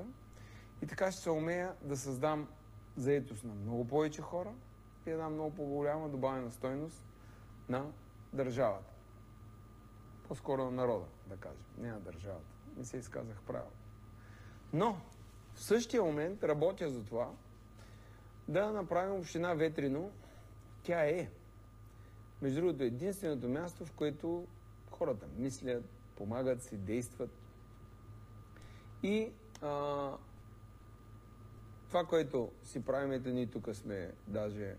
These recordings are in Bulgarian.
хората. И така ще се умея да създам заетост на много повече хора и една много по-голяма добавена стойност на държавата. По-скоро на народа, да кажем, не на държавата. Не се изказах правилно. Но в същия момент работя за това да направим община Ветрино. Тя е, между другото, единственото място, в което хората мислят, помагат си, действат. И това, което си правим, ето ние тук сме даже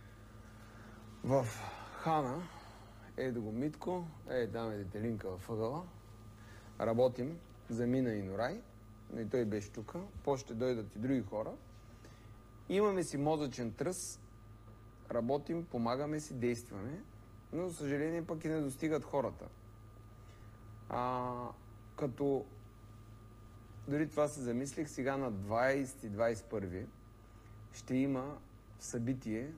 в Хана, ето го Митко, даме Детелинка в ъгъла, работим за Мина и Норай, но и той беше тук, после ще дойдат и други хора. Имаме си мозъчен тръс, работим, помагаме си, действаме, но за съжаление пък и не достигат хората. Като дори това се замислих, сега на 20-21 ще има събитие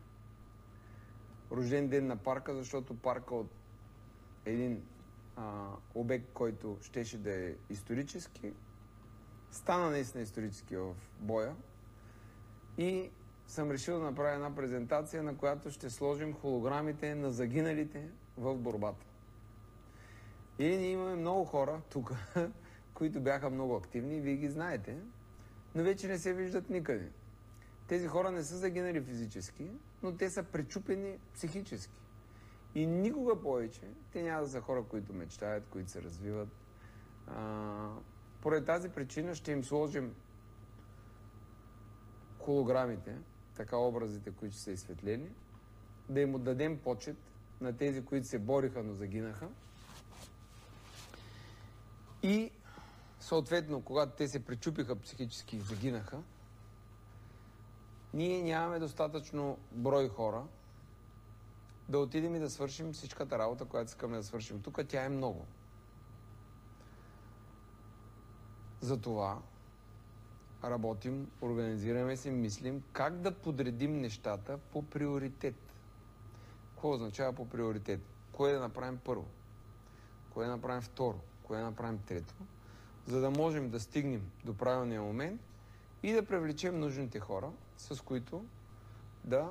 рожден ден на парка, защото парка от един обект, който щеше да е исторически, стана наистина исторически в боя. И съм решил да направя една презентация, на която ще сложим холограмите на загиналите в борбата. И ние имаме много хора тук, които бяха много активни, вие ги знаете, но вече не се виждат никъде. Тези хора не са загинали физически, но те са пречупени психически. И никога повече те няма да са хора, които мечтаят, които се развиват. Поради тази причина ще им сложим холограмите, така образите, които са изсветлени, да им отдадем почет на тези, които се бориха, но загинаха. И съответно, когато те се пречупиха психически и загинаха, ние нямаме достатъчно брой хора да отидем и да свършим всичката работа, която искаме да свършим. Тук тя е много. Затова работим, организираме се, мислим как да подредим нещата по приоритет. Какво означава по приоритет? Кое да направим първо? Кое да направим второ? Кое да направим трето? За да можем да стигнем до правилния момент и да привлечем нужните хора, с които да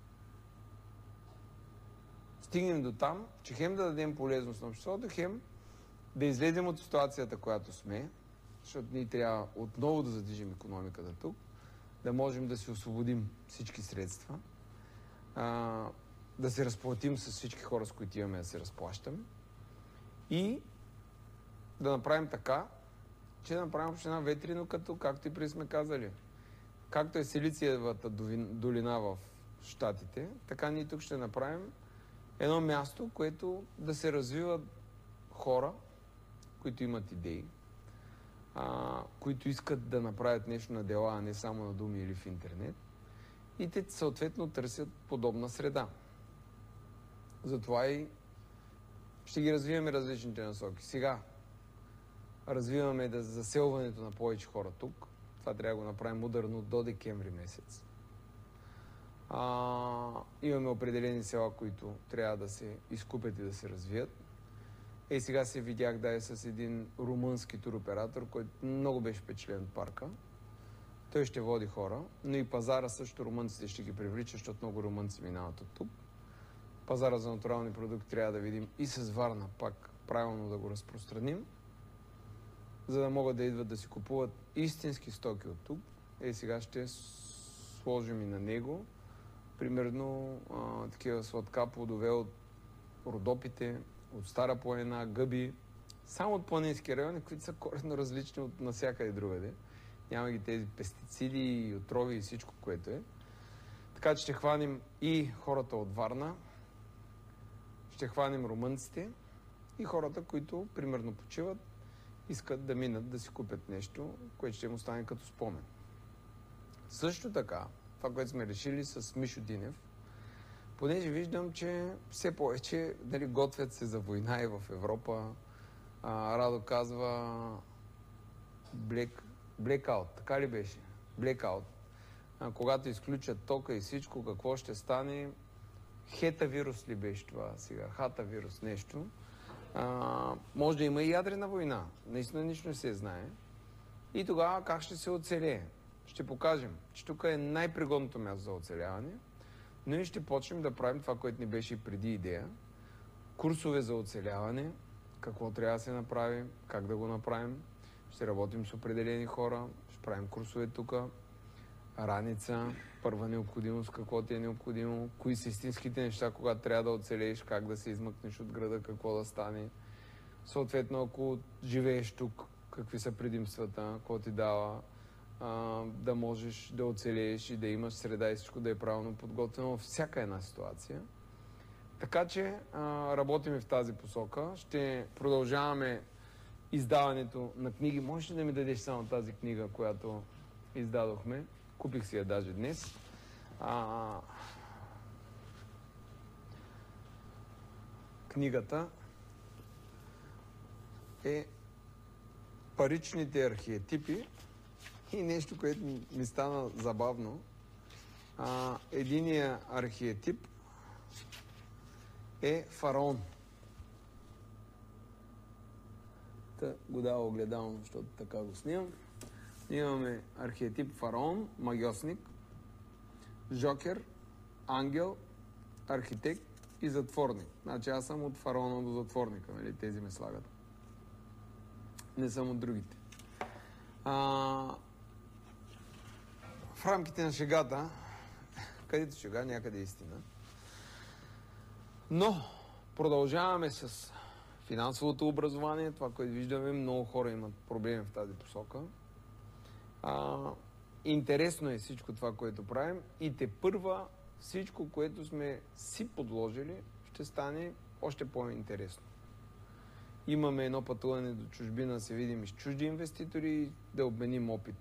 стигнем до там, че хем да дадем полезност на обществото, хем да излезем от ситуацията, която сме, защото ние трябва отново да задвижим икономиката тук, да можем да си освободим всички средства, да се разплатим с всички хора, с които имаме да се разплащаме и да направим така, че да направим община Ветрино, както и преди сме казали. Както е Силициевата долина в Щатите, така ние тук ще направим едно място, което да се развиват хора, които имат идеи, които искат да направят нещо на дела, а не само на думи или в интернет. И те съответно търсят подобна среда. Затова и ще ги развиваме различните насоки. Сега развиваме заселването на повече хора тук. Това трябва да го направим ударно до декември месец. Имаме определени села, които трябва да се изкупят и да се развият. Сега се видях да е с един румънски туроператор, който много беше впечатлен от парка. Той ще води хора, но и пазара също румънците ще ги привлича, защото много румънци минават от тук. Пазара за натурални продукти трябва да видим и с Варна пак правилно да го разпространим, за да могат да идват да си купуват истински стоки от тук. Сега ще сложим и на него примерно такива сладка плодове от Родопите, от Стара планина, Гъби, само от планински райони, които са коренно различни от навсякъде другаде. Няма ги тези пестициди и отрови и всичко, което е. Така че ще хванем и хората от Варна, ще хванем румънците и хората, които примерно почиват, искат да минат да си купят нещо, което ще им остане като спомен. Също така, това, което сме решили с Мишо Динев, понеже виждам, че все повече готвят се за война и в Европа. Радо казва блекаут, така ли беше? Блекаут. Когато изключат тока и всичко, какво ще стане? Хета вирус ли беше това сега? Хата вирус, нещо. Може да има и ядрена война. Наистина нищо не се знае. И тогава как ще се оцелее? Ще покажем, че тук е най-пригодното място за оцеляване, но и ще почнем да правим това, което ни беше и преди идея. Курсове за оцеляване, какво трябва да се направи, как да го направим. Ще работим с определени хора, ще правим курсове тук, раница, първа необходимост, какво ти е необходимо, кои са истинските неща, когато трябва да оцелееш, как да се измъкнеш от града, какво да стане. Съответно, ако живееш тук, какви са предимствата, какво ти дава, да можеш да оцелееш и да имаш среда и всичко да е правилно подготвено във всяка една ситуация. Така че работим в тази посока. Ще продължаваме издаването на книги. Можеш ли да ми дадеш само тази книга, която издадохме? Купих си я даже днес. Книгата е Паричните архетипи и нещо, което ми стана забавно. Единия архетип е фараон. Та го дава огледално, защото така го снимам. Имаме архетип фараон, магиосник, жокер, ангел, архитект и затворник. Значи аз съм от фараона до затворника, нали? Тези ме слагат. Не съм от другите. В рамките на шегата, където шега, някъде е истина. Но продължаваме с финансовото образование. Това, което виждаме, много хора имат проблеми в тази посока. Интересно е всичко това, което правим и тепърва всичко, което сме си подложили, ще стане още по-интересно. Имаме едно пътуване до чужбина, да се видим и с чужди инвеститори и да обменим опит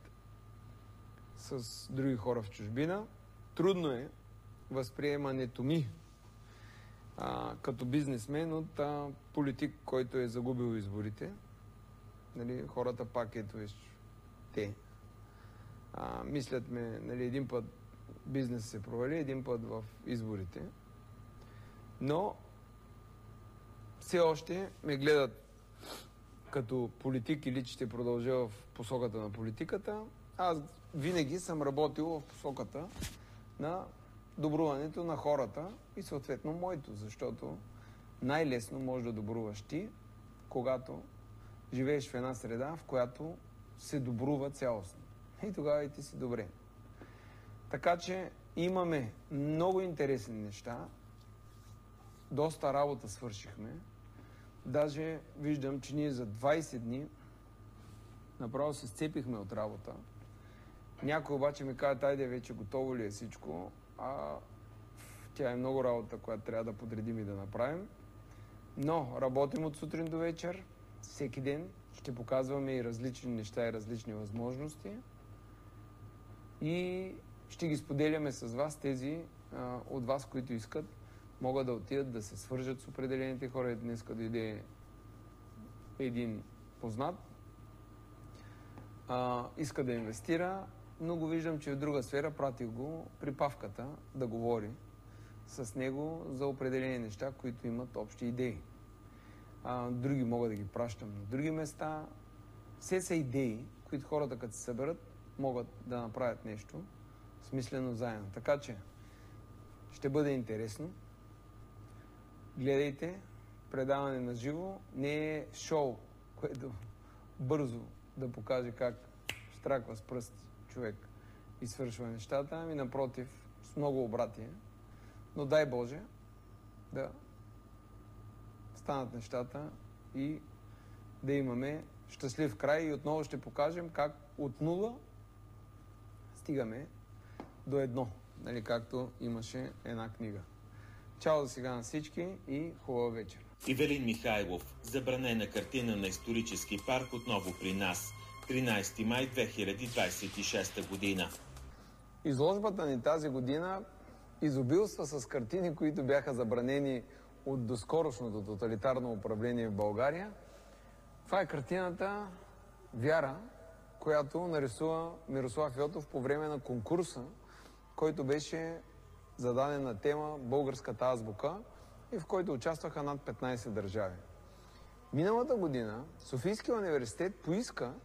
с други хора в чужбина. Трудно е възприемането ми като бизнесмен от политик, който е загубил изборите. Нали, хората пак те мислят ме, нали, един път бизнес се провали, един път в изборите. Но все още ме гледат като политик или че ще продължа в посоката на политиката. Аз винаги съм работил в посоката на добруването на хората и съответно моето, защото най-лесно можеш да добруваш ти, когато живееш в една среда, в която се добрува цялостно. И тогава и ти си добре. Така че имаме много интересни неща. Доста работа свършихме. Даже виждам, че ние за 20 дни направо се сцепихме от работа. Някой обаче ми каза, айде вече готово ли е всичко, тя е много работа, която трябва да подредим и да направим. Но работим от сутрин до вечер, всеки ден. Ще показваме и различни неща и различни възможности. И ще ги споделяме с вас. Тези от вас, които искат, могат да отидат да се свържат с определените хора. Днеска дойде един познат. Иска да инвестира, но го виждам, че в друга сфера. Пратих го при Павката да говори с него за определени неща, които имат общи идеи. Други мога да ги пращам на други места. Все са идеи, които хората, като се съберат, могат да направят нещо смислено заедно. Така че ще бъде интересно. Гледайте, предаване на живо. Не е шоу, което бързо да покаже как штраква с пръст човек и свършва нещата, ами напротив, с много обратие. Но дай Боже да станат нещата и да имаме щастлив край и отново ще покажем как от нула стигаме до едно, нали, както имаше една книга. Чао за сега на всички и хубава вечер. Ивелин Михайлов, забранена картина на исторически парк отново при нас. 13 май 2026 година. Изложбата ни тази година изобилства с картини, които бяха забранени от доскорошното тоталитарно управление в България. Това е картината Вяра, която нарисува Мирослав Йотов по време на конкурса, който беше зададен на тема Българската азбука и в който участваха над 15 държави. Миналата година Софийския университет поиска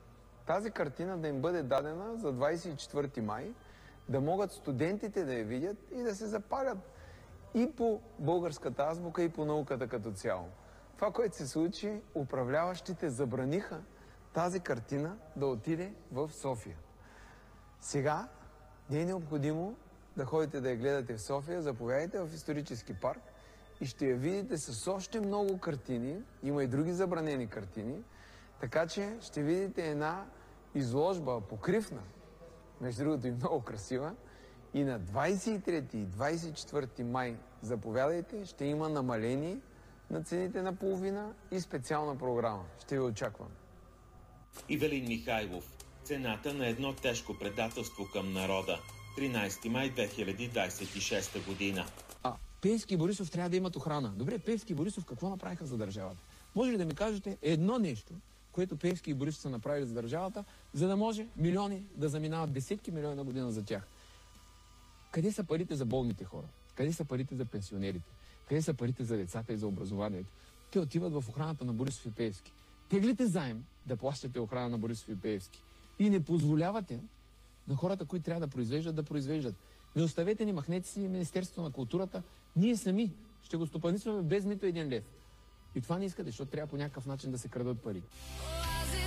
тази картина да им бъде дадена за 24 май, да могат студентите да я видят и да се запалят и по българската азбука, и по науката като цяло. Това, което се случи, управляващите забраниха тази картина да отиде в София. Сега не е необходимо да ходите да я гледате в София, заповядайте в исторически парк и ще я видите с още много картини, има и други забранени картини, така че ще видите една изложба покривна, между другото и много красива, и на 23 и 24 май заповядайте, ще има намаление на цените на половина и специална програма. Ще ви очаквам. Ивелин Михайлов. Цената на едно тежко предателство към народа. 13 май 2026 година. Пеевски и Борисов трябва да имат охрана. Добре, Пеевски и Борисов какво направиха за държавата? Може ли да ми кажете едно нещо, което Пеевски и Борисов са направили за държавата, за да може милиони да заминават, десетки милиони на година за тях? Къде са парите за болните хора? Къде са парите за пенсионерите? Къде са парите за децата и за образованието? Те отиват в охраната на Борисов и Пеевски. Теглите заем да плащате охрана на Борисов и Пеевски. И не позволявате на хората, които трябва да произвеждат. Не оставете ни, махнете си Министерството на културата. Ние сами ще го стопанисваме без нито един лев. И това не искате, защото трябва по някакъв начин да се крадат пари.